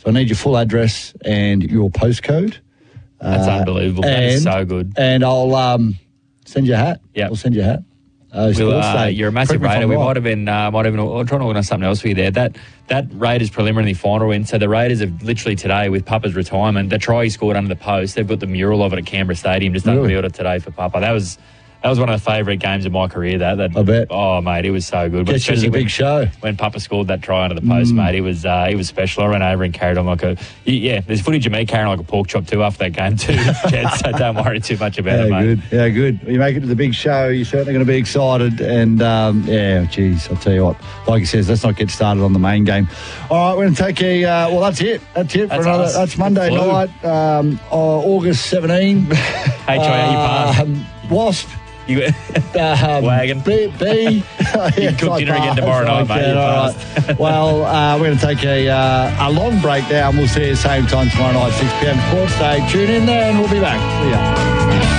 So I need your full address and your postcode. That's unbelievable. That is so good. And I'll send you a hat. Yeah. We'll send you a hat. You're a massive Raider. We might have been trying to organise something else for you there. That Raiders preliminary final win. So the Raiders have literally today, with Papa's retirement, the try he scored under the post, they've got the mural of it at Canberra Stadium, just unveiled it today for Papa. That was one of the favourite games of my career. That I bet. Oh mate, it was so good. But especially a big show when Papa scored that try under the post, mate. It was special. I ran over and carried on like there's footage of me carrying like a pork chop too after that game too, Jed, so don't worry too much about it, mate. Yeah, good. You make it to the big show, you're certainly going to be excited. And I'll tell you what, like he says, let's not get started on the main game. All right, we're going to take that's it. That's Monday night, August 17. Hey, Troy, how you passed? Wasp. Wagon. B. You can cook dinner again tomorrow night, mate. Right. Well, we're going to take a long break now, and we'll see you at the same time tomorrow night, 6 p.m. Sports Day. Tune in there, and we'll be back. See ya.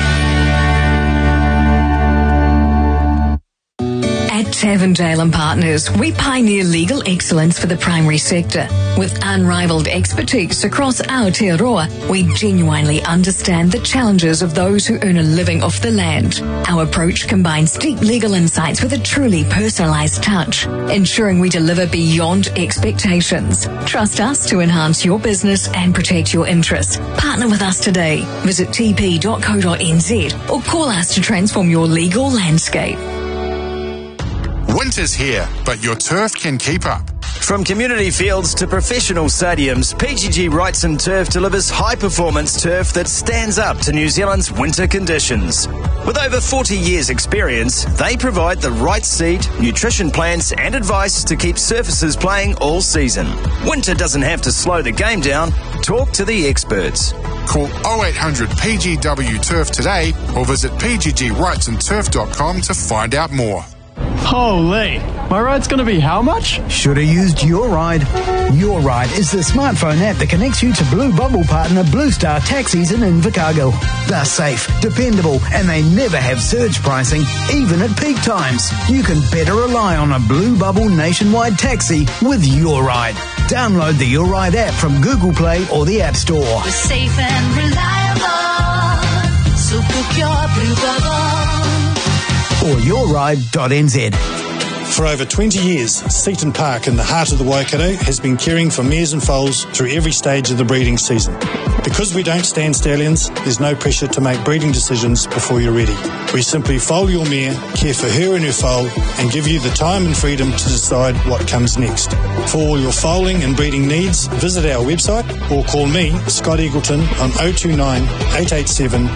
At Tavendale & Partners, we pioneer legal excellence for the primary sector. With unrivaled expertise across Aotearoa, we genuinely understand the challenges of those who earn a living off the land. Our approach combines deep legal insights with a truly personalised touch, ensuring we deliver beyond expectations. Trust us to enhance your business and protect your interests. Partner with us today. Visit tp.co.nz or call us to transform your legal landscape. Winter's here, but your turf can keep up. From community fields to professional stadiums, PGG Wrightson Turf delivers high-performance turf that stands up to New Zealand's winter conditions. With over 40 years' experience, they provide the right seed, nutrition plans and advice to keep surfaces playing all season. Winter doesn't have to slow the game down. Talk to the experts. Call 0800 PGW Turf today or visit pggwrightsonturf.com to find out more. Holy, my ride's going to be how much? Should have used Your Ride. Your Ride is the smartphone app that connects you to Blue Bubble partner Blue Star Taxis in Invercargill. They're safe, dependable, and they never have surge pricing, even at peak times. You can better rely on a Blue Bubble nationwide taxi with Your Ride. Download the Your Ride app from Google Play or the App Store. We're safe and reliable, so book your Blue Bubble. Or yourride.nz. For over 20 years, Seaton Park in the heart of the Waikato has been caring for mares and foals through every stage of the breeding season. Because we don't stand stallions, there's no pressure to make breeding decisions before you're ready. We simply foal your mare, care for her and her foal, and give you the time and freedom to decide what comes next. For all your foaling and breeding needs, visit our website or call me, Scott Eagleton, on 029 887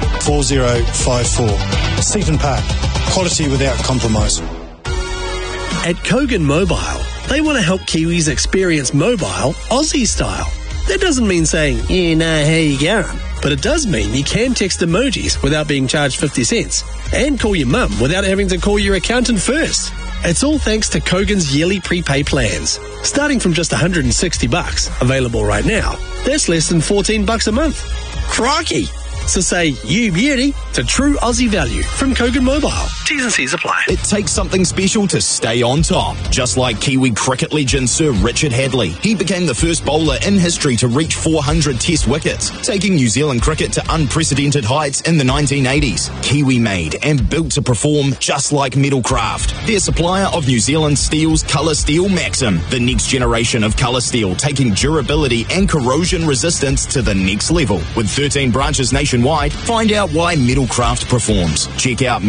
4054. Seaton Park. Quality without compromise. At Kogan Mobile, they want to help Kiwis experience mobile Aussie style. That doesn't mean saying, how you going? But it does mean you can text emojis without being charged 50 cents and call your mum without having to call your accountant first. It's all thanks to Kogan's yearly prepay plans. Starting from just $160, available right now, that's less than $14 a month. Crikey! So say you beauty to true Aussie value from Kogan Mobile. T's and C's apply. It takes something special to stay on top. Just like Kiwi cricket legend Sir Richard Hadley. He became the first bowler in history to reach 400 test wickets, taking New Zealand cricket to unprecedented heights in the 1980s. Kiwi made and built to perform just like Metalcraft. Their supplier of New Zealand Steel's Colour Steel Maxim, the next generation of colour steel, taking durability and corrosion resistance to the next level. With 13 branches nationwide, find out why Metalcraft performs. Check out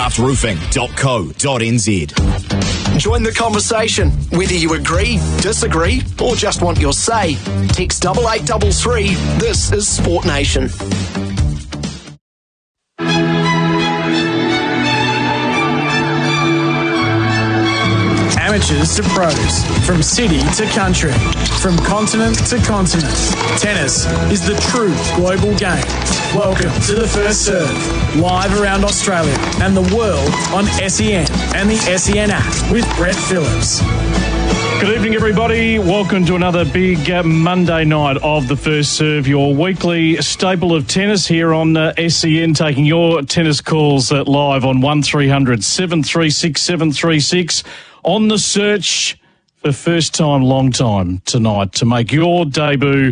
metalcraftroofing.co.nz. Join the conversation. Whether you agree, disagree, or just want your say, text 8833. This is Sport Nation. Amateurs to pros, from city to country, from continent to continent. Tennis is the true global game. Welcome to the First Serve, live around Australia and the world on SEN and the SEN app with Brett Phillips. Good evening, everybody. Welcome to another big Monday night of the First Serve, your weekly staple of tennis here on SEN, taking your tennis calls live on 1300 736 736. On the search for first time, long time tonight to make your debut